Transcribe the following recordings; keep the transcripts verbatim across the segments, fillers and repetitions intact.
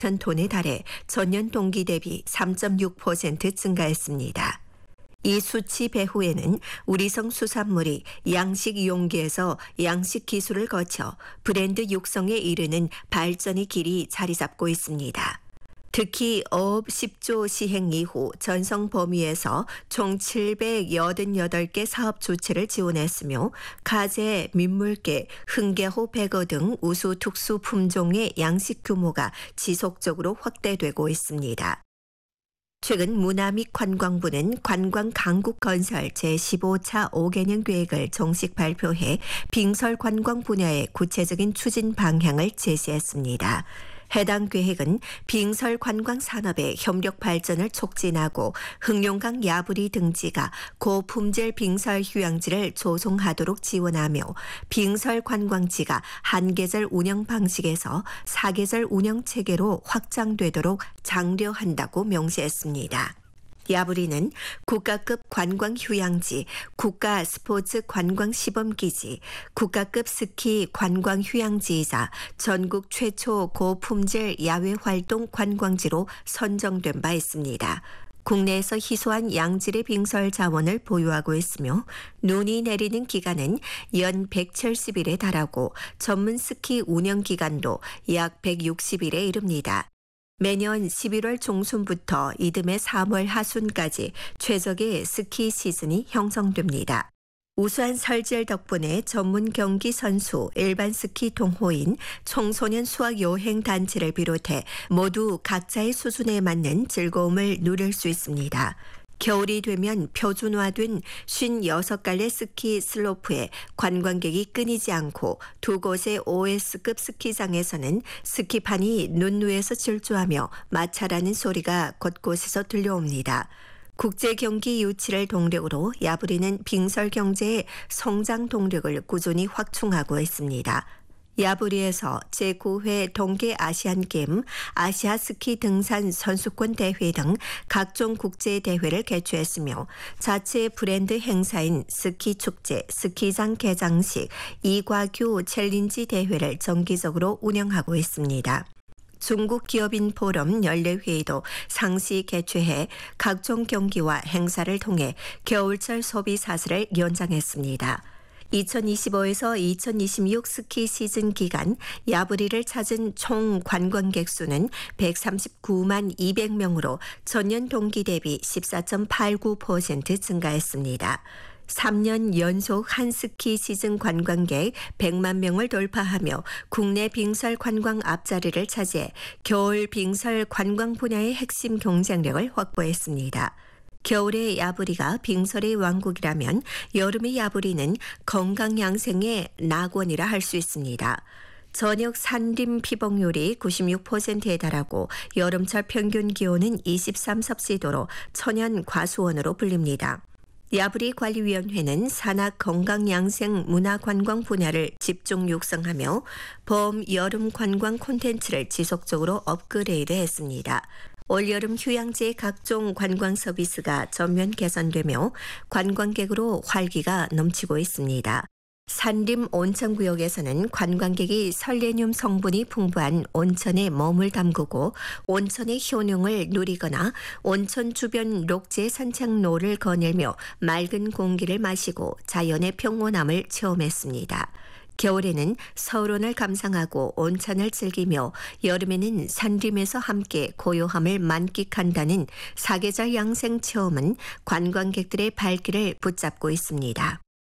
톤에 달해 전년 동기 대비 삼 점 육 퍼센트 증가했습니다. 이 수치 배후에는 우리성 수산물이 양식 용기에서 양식 기술을 거쳐 브랜드 육성에 이르는 발전의 길이 자리 잡고 있습니다. 특히 어업 십 조 시행 이후 전성 범위에서 총 칠백팔십팔 개 사업 주체를 지원했으며 가재, 민물개, 흥계호 백어 등 우수 특수 품종의 양식 규모가 지속적으로 확대되고 있습니다. 최근 문화 및 관광부는 관광 강국 건설 제십오 차 오 개년 계획을 정식 발표해 빙설 관광 분야의 구체적인 추진 방향을 제시했습니다. 해당 계획은 빙설 관광 산업의 협력 발전을 촉진하고 흑룡강 야부리 등지가 고품질 빙설 휴양지를 조성하도록 지원하며 빙설 관광지가 한 계절 운영 방식에서 사 계절 운영 체계로 확장되도록 장려한다고 명시했습니다. 야부리는 국가급 관광 휴양지, 국가 스포츠 관광 시범기지, 국가급 스키 관광 휴양지이자 전국 최초 고품질 야외 활동 관광지로 선정된 바 있습니다. 국내에서 희소한 양질의 빙설 자원을 보유하고 있으며 눈이 내리는 기간은 연 백칠십 일에 달하고 전문 스키 운영 기간도 약 백육십 일에 이릅니다. 매년 십일월 중순부터 이듬해 삼월 하순까지 최적의 스키 시즌이 형성됩니다. 우수한 설질 덕분에 전문 경기 선수, 일반 스키 동호인, 청소년 수학 여행 단체를 비롯해 모두 각자의 수준에 맞는 즐거움을 누릴 수 있습니다. 겨울이 되면 표준화된 오십육 갈래 스키 슬로프에 관광객이 끊이지 않고 두 곳의 오에스급 스키장에서는 스키판이 눈 위에서 질주하며 마찰하는 소리가 곳곳에서 들려옵니다. 국제 경기 유치를 동력으로 야부리는 빙설 경제의 성장 동력을 꾸준히 확충하고 있습니다. 야부리에서 제구 회 동계 아시안게임, 아시아 스키 등산 선수권 대회 등 각종 국제 대회를 개최했으며 자체 브랜드 행사인 스키 축제, 스키장 개장식, 이과규 챌린지 대회를 정기적으로 운영하고 있습니다. 중국 기업인 포럼 연례회의도 상시 개최해 각종 경기와 행사를 통해 겨울철 소비 사슬을 연장했습니다. 이천이십오에서 이천이십육 스키 시즌 기간 야부리를 찾은 총 관광객 수는 백삼십구만 이백 명으로 전년 동기 대비 십사 점 팔구 퍼센트 증가했습니다. 삼 년 연속 한 스키 시즌 관광객 백만 명을 돌파하며 국내 빙설 관광 앞자리를 차지해 겨울 빙설 관광 분야의 핵심 경쟁력을 확보했습니다. 겨울의 야부리가 빙설의 왕국이라면 여름의 야부리는 건강 양생의 낙원이라 할 수 있습니다. 저녁 산림 피복률이 구십육 퍼센트에 달하고 여름철 평균 기온은 이십삼 섭씨도로 천연 과수원으로 불립니다. 야부리 관리위원회는 산악 건강 양생 문화 관광 분야를 집중 육성하며 봄, 여름 관광 콘텐츠를 지속적으로 업그레이드했습니다. 올여름 휴양지의 각종 관광 서비스가 전면 개선되며 관광객으로 활기가 넘치고 있습니다. 산림 온천구역에서는 관광객이 설레늄 성분이 풍부한 온천에 몸을 담그고 온천의 효능을 누리거나 온천 주변 녹지 산책로를 거닐며 맑은 공기를 마시고 자연의 평온함을 체험했습니다. 겨울에는 서울원을 감상하고 온천을 즐기며 여름에는 산림에서 함께 고요함을 만끽한다는 사계절 양생 체험은 관광객들의 발길을 붙잡고 있습니다.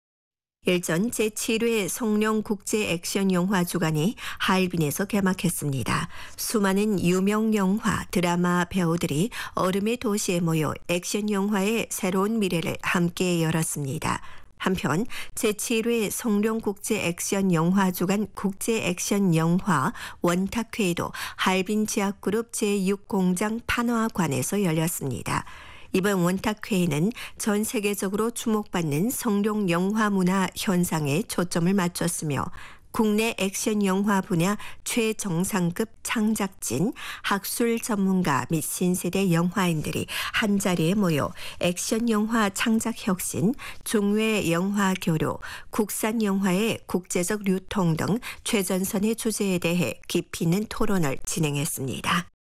일전 제칠 회 송룡 국제 액션 영화 주간이 하얼빈에서 개막했습니다. 수많은 유명 영화, 드라마 배우들이 얼음의 도시에 모여 액션 영화의 새로운 미래를 함께 열었습니다. 한편 제칠 회 송룡 국제 액션 영화 주간 국제 액션 영화 원탁회의도 하얼빈 지하그룹 제육 공장 판화관에서 열렸습니다. 이번 원탁회의는 전 세계적으로 주목받는 송룡 영화 문화 현상에 초점을 맞췄으며 국내 액션 영화 분야 최정상급 창작진, 학술 전문가 및 신세대 영화인들이 한자리에 모여 액션 영화 창작 혁신, 중외 영화 교류, 국산 영화의 국제적 유통 등 최전선의 주제에 대해 깊이 있는 토론을 진행했습니다.